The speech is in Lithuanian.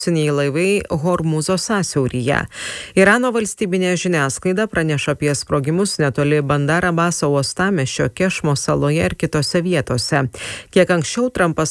laivai Hormūzo sąsiauryje. Irano valstybinė žiniasklaida praneša apie sprogimus netoli Bandar Abaso uostamiesčio, Kešmo saloje ir kitose vietose. Kiek anksčiau Trumpas